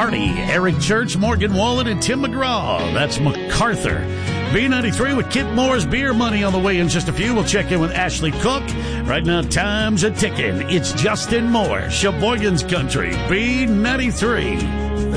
Hardy, Eric Church, Morgan Wallen, and Tim McGraw. That's MacArthur. B93 with Kip Moore's Beer Money on the way in just a few. We'll check in with Ashley Cook. Right now, time's a-ticking. It's Justin Moore, Sheboygan's Country, B93.